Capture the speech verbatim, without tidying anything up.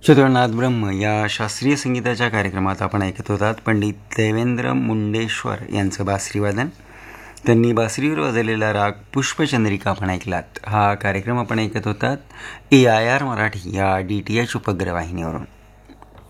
चतुर्नाथ ब्रह्म या शास्त्रीय संगीताच्या कार्यक्रमात आपण ऐकत होतात पंडित देवेंद्र मुंडेश्वर यांचं बासरीवादन. त्यांनी बासरीवर वाजवलेला राग पुष्पचंद्रिका आपण ऐकलात. हा कार्यक्रम आपण ऐकत होतात ए आय आर मराठी या डी टी एच उपग्रह वाहिनीवरून.